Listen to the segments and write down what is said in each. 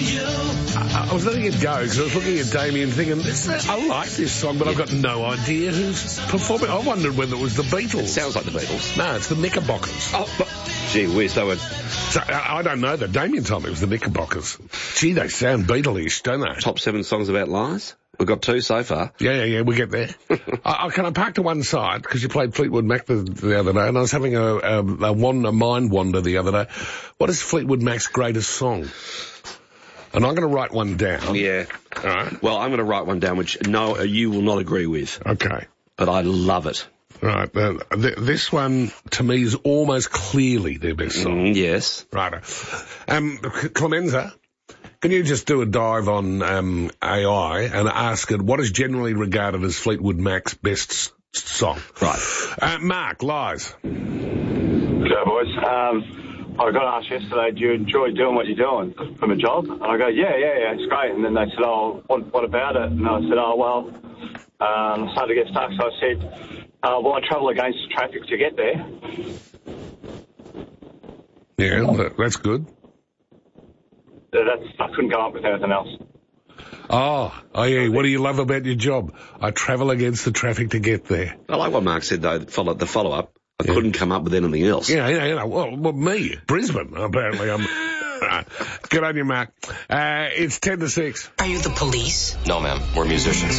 I was letting it go because I was looking at Damien thinking, I like this song, but I've got no idea who's performing. I wondered whether it was the Beatles. It sounds like the Beatles. No, it's the Knickerbockers. Oh, gee whiz, they were... So, I don't know that. Damien told me it was the Knickerbockers. Gee, they sound Beatle-ish, don't they? Top 7 songs about lies? We've got 2 so far. Yeah, we get there. Can I park to one side, because you played Fleetwood Mac the other day, and I was having a mind wander the other day. What is Fleetwood Mac's greatest song? And I'm going to write one down. Yeah. All right. Well, I'm going to write one down which you will not agree with. Okay. But I love it. Right. This one, to me, is almost clearly their best song. Yes. Right. Clemenza, can you just do a dive on AI and ask it what is generally regarded as Fleetwood Mac's best song? Right. Mark, lies. G'day, boys. I got asked yesterday, do you enjoy doing what you're doing from a job? And I go, yeah, it's great. And then they said, what about it? And I said, I started to get stuck. So I said, I travel against the traffic to get there. Yeah, that's good. I couldn't come up with anything else. Oh, yeah. What do you love about your job? I travel against the traffic to get there. I like what Mark said, though, the follow-up. I couldn't come up with anything else. Yeah, well, me, Brisbane, apparently. Good on you, Mark. It's 10 to 6. Are you the police? No, ma'am. We're musicians.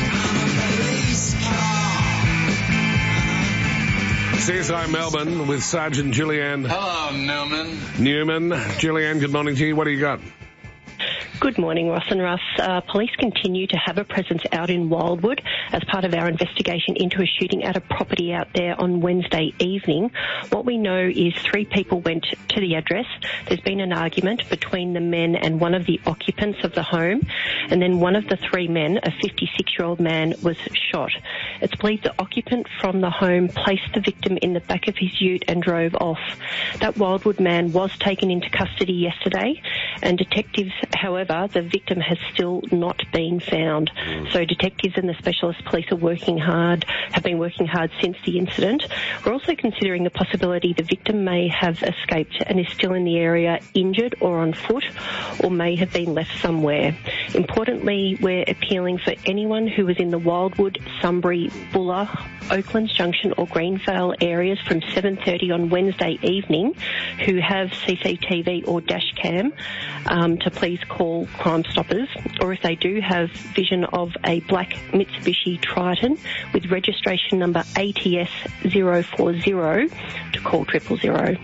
CSI Melbourne with Sergeant Julianne. Hello, Newman. Julianne, good morning to you. What do you got? Good morning, Ross and Russ. Police continue to have a presence out in Wildwood as part of our investigation into a shooting at a property out there on Wednesday evening. What we know is 3 people went to the address. There's been an argument between the men and one of the occupants of the home, and then one of the 3 men, a 56-year-old man, was shot. It's believed the occupant from the home placed the victim in the back of his ute and drove off. That Wildwood man was taken into custody yesterday, and detectives, however, the victim has still not been found. So detectives and the specialist police have been working hard since the incident. We're also considering the possibility the victim may have escaped and is still in the area injured or on foot, or may have been left somewhere. Importantly, we're appealing for anyone who was in the Wildwood, Sunbury, Buller, Oaklands Junction or Greenvale areas from 7:30 on Wednesday evening who have CCTV or dash cam to please call Crime Stoppers, or if they do have vision of a black Mitsubishi Triton with registration number ATS 040 to call 000.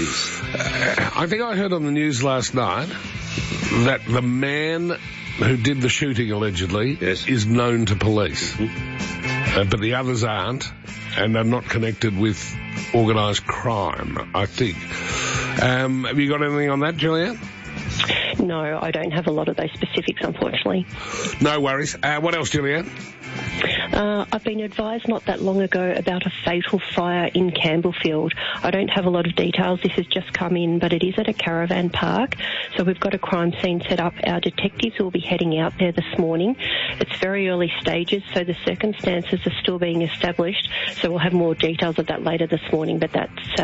I think I heard on the news last night that the man who did the shooting allegedly is known to police. But the others aren't, and are not connected with organised crime, I think. Have you got anything on that, Julianne? No, I don't have a lot of those specifics, unfortunately. No worries. What else, Julianne? I've been advised not that long ago about a fatal fire in Campbellfield. I don't have a lot of details. This has just come in, but it is at a caravan park. So we've got a crime scene set up. Our detectives will be heading out there this morning. It's very early stages, so the circumstances are still being established. So we'll have more details of that later this morning, but that's